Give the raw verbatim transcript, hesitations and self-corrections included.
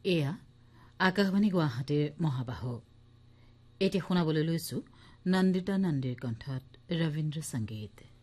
এয়া আকাশবাণী গুৱাহাটীৰ মহাবাহু। এতিয়া শুনাবলৈ লৈছো নন্দিতা নন্দীৰ কণ্ঠত ৰবীন্দ্ৰ সংগীত।